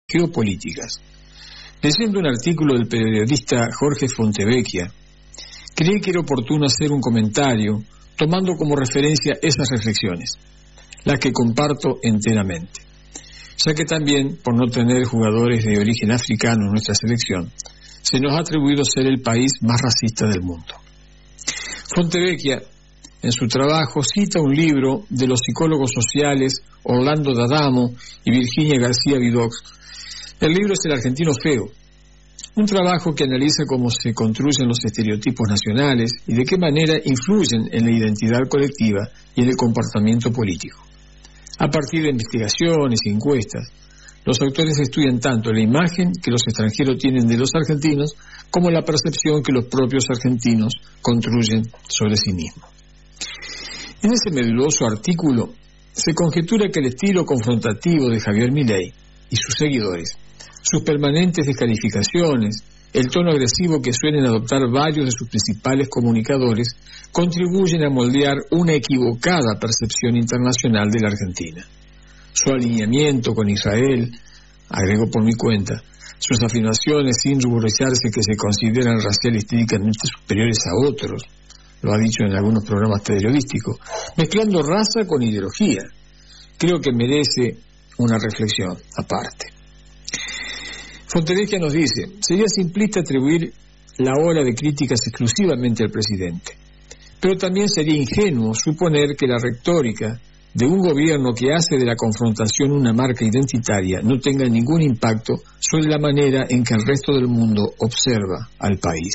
geopolíticas. Leyendo un artículo del periodista Jorge Fontevecchia, creí que era oportuno hacer un comentario tomando como referencia esas reflexiones, las que comparto enteramente, ya que también, por no tener jugadores de origen africano en nuestra selección, se nos ha atribuido ser el país más racista del mundo. Fontevecchia, en su trabajo, cita un libro de los psicólogos sociales Orlando D'Adamo y Virginia García Vidox. El libro es El argentino feo, un trabajo que analiza cómo se construyen los estereotipos nacionales y de qué manera influyen en la identidad colectiva y en el comportamiento político. A partir de investigaciones y encuestas, los autores estudian tanto la imagen que los extranjeros tienen de los argentinos como la percepción que los propios argentinos construyen sobre sí mismos. En ese meduloso artículo se conjetura que el estilo confrontativo de Javier Milei y sus seguidores, sus permanentes descalificaciones, el tono agresivo que suelen adoptar varios de sus principales comunicadores, contribuyen a moldear una equivocada percepción internacional de la Argentina. Su alineamiento con Israel, agrego por mi cuenta, sus afirmaciones sin ruborizarse que se consideran racial y históricamente superiores a otros, lo ha dicho en algunos programas periodísticos, mezclando raza con ideología, creo que merece una reflexión aparte. Fontevecchia nos dice, sería simplista atribuir la ola de críticas exclusivamente al presidente, pero también sería ingenuo suponer que la retórica de un gobierno que hace de la confrontación una marca identitaria no tenga ningún impacto sobre la manera en que el resto del mundo observa al país.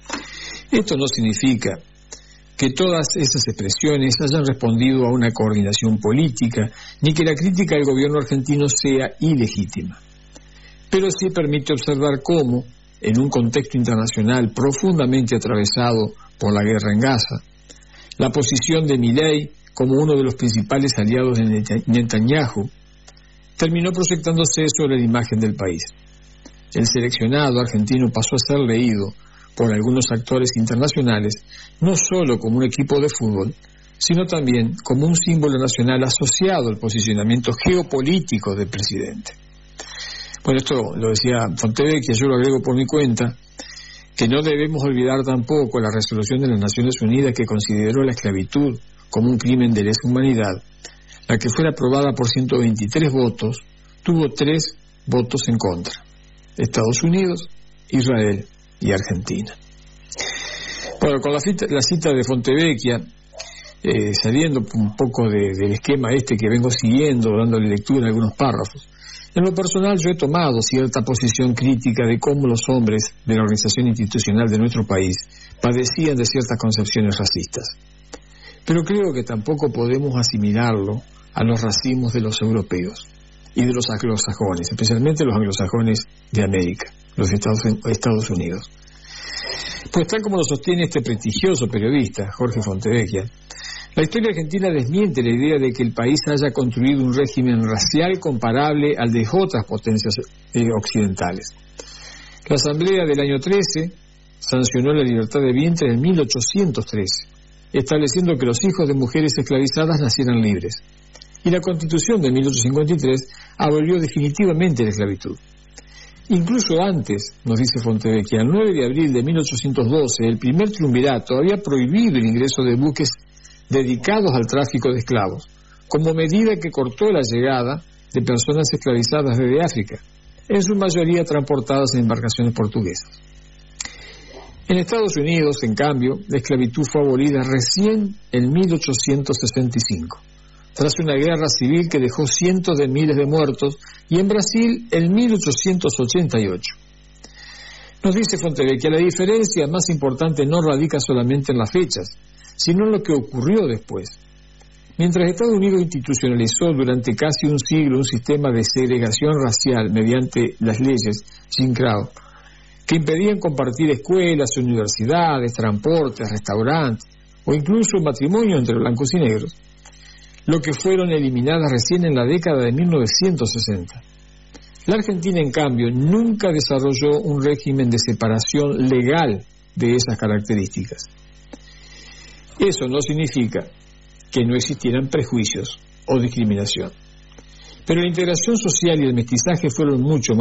Esto no significa que todas esas expresiones hayan respondido a una coordinación política, ni que la crítica al gobierno argentino sea ilegítima. Pero sí permite observar cómo, en un contexto internacional profundamente atravesado por la guerra en Gaza, la posición de Milei como uno de los principales aliados de Netanyahu terminó proyectándose sobre la imagen del país. El seleccionado argentino pasó a ser leído por algunos actores internacionales no solo como un equipo de fútbol, sino también como un símbolo nacional asociado al posicionamiento geopolítico del presidente. Bueno, esto lo decía Fontevecchia, yo lo agrego por mi cuenta, que no debemos olvidar tampoco la resolución de las Naciones Unidas que consideró la esclavitud como un crimen de lesa humanidad. La que fue aprobada por 123 votos, tuvo 3 votos en contra: Estados Unidos, Israel y Argentina. Bueno, con la cita de Fontevecchia, saliendo un poco del esquema que vengo siguiendo, dándole lectura a algunos párrafos, en lo personal yo he tomado cierta posición crítica de cómo los hombres de la organización institucional de nuestro país padecían de ciertas concepciones racistas. Pero creo que tampoco podemos asimilarlo a los racismos de los europeos y de los anglosajones, especialmente los anglosajones de América, los de Estados Unidos. Pues tal como lo sostiene este prestigioso periodista, Jorge Fontevecchia, la historia argentina desmiente la idea de que el país haya construido un régimen racial comparable al de otras potencias occidentales. La Asamblea del año 13 sancionó la libertad de vientre en 1813, estableciendo que los hijos de mujeres esclavizadas nacieran libres. Y la Constitución de 1853 abolió definitivamente la esclavitud. Incluso antes, nos dice Fontevecchia, el 9 de abril de 1812, el primer triunvirato había prohibido el ingreso de buques dedicados al tráfico de esclavos, como medida que cortó la llegada de personas esclavizadas desde África, en su mayoría transportadas en embarcaciones portuguesas. En Estados Unidos, en cambio, la esclavitud fue abolida recién en 1865, tras una guerra civil que dejó cientos de miles de muertos, y en Brasil en 1888. Nos dice Fontevecchia, la diferencia más importante no radica solamente en las fechas, sino en lo que ocurrió después. Mientras Estados Unidos institucionalizó durante casi un siglo un sistema de segregación racial mediante las leyes Jim Crow, que impedían compartir escuelas, universidades, transportes, restaurantes o incluso matrimonio entre blancos y negros, lo que fueron eliminadas recién en la década de 1960. La Argentina, en cambio, nunca desarrolló un régimen de separación legal de esas características. Eso no significa que no existieran prejuicios o discriminación, pero la integración social y el mestizaje fueron mucho más